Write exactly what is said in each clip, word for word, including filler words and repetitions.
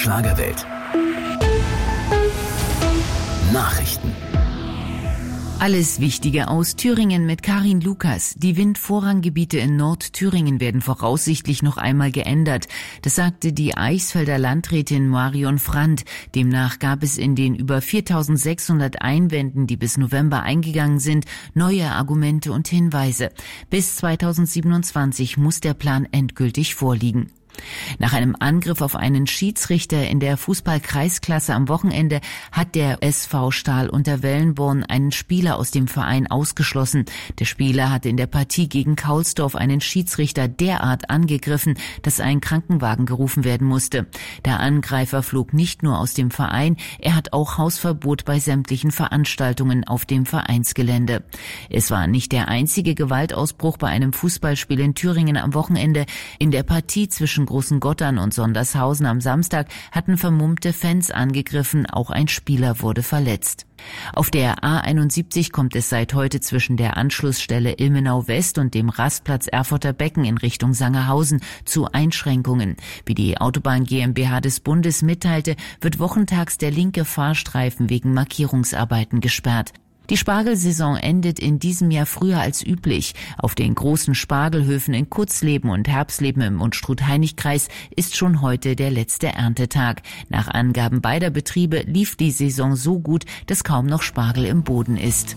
Schlagerwelt. Nachrichten. Alles Wichtige aus Thüringen mit Karin Lukas. Die Windvorranggebiete in Nordthüringen werden voraussichtlich noch einmal geändert. Das sagte die Eichsfelder Landrätin Marion Frandt. Demnach gab es in den über viertausendsechshundert Einwänden, die bis November eingegangen sind, neue Argumente und Hinweise. Bis zweitausendsiebenundzwanzig muss der Plan endgültig vorliegen. Nach einem Angriff auf einen Schiedsrichter in der Fußball-Kreisklasse am Wochenende hat der S V Stahl Unterwellenborn einen Spieler aus dem Verein ausgeschlossen. Der Spieler hatte in der Partie gegen Kaulsdorf einen Schiedsrichter derart angegriffen, dass ein Krankenwagen gerufen werden musste. Der Angreifer flog nicht nur aus dem Verein, er hat auch Hausverbot bei sämtlichen Veranstaltungen auf dem Vereinsgelände. Es war nicht der einzige Gewaltausbruch bei einem Fußballspiel in Thüringen am Wochenende. In der Partie zwischen Großengottern und Sondershausen am Samstag hatten vermummte Fans angegriffen, auch ein Spieler wurde verletzt. Auf der A einundsiebzig kommt es seit heute zwischen der Anschlussstelle Ilmenau West und dem Rastplatz Erfurter Becken in Richtung Sangerhausen zu Einschränkungen. Wie die Autobahn GmbH des Bundes mitteilte, wird wochentags der linke Fahrstreifen wegen Markierungsarbeiten gesperrt. Die Spargelsaison endet in diesem Jahr früher als üblich. Auf den großen Spargelhöfen in Kutzleben und Herbsleben im Unstrut-Hainich-Kreis ist schon heute der letzte Erntetag. Nach Angaben beider Betriebe lief die Saison so gut, dass kaum noch Spargel im Boden ist.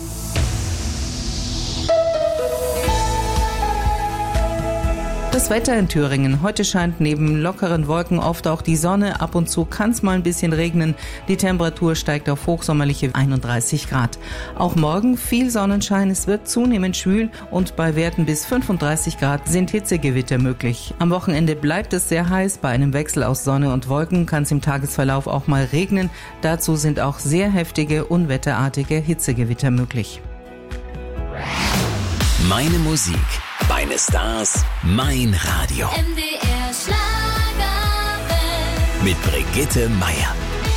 Das Wetter in Thüringen. Heute scheint neben lockeren Wolken oft auch die Sonne. Ab und zu kann es mal ein bisschen regnen. Die Temperatur steigt auf hochsommerliche einunddreißig Grad. Auch morgen viel Sonnenschein. Es wird zunehmend schwül und bei Werten bis fünfunddreißig Grad sind Hitzegewitter möglich. Am Wochenende bleibt es sehr heiß. Bei einem Wechsel aus Sonne und Wolken kann es im Tagesverlauf auch mal regnen. Dazu sind auch sehr heftige, unwetterartige Hitzegewitter möglich. Meine Musik, meine Stars, mein Radio. M D R Schlagerwelt. Mit Brigitte Meier.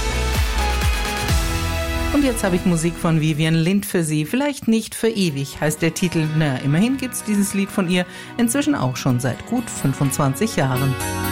Und jetzt habe ich Musik von Vivian Lind für Sie. Vielleicht nicht für ewig, heißt der Titel. Na, immerhin gibt's dieses Lied von ihr inzwischen auch schon seit gut fünfundzwanzig Jahren.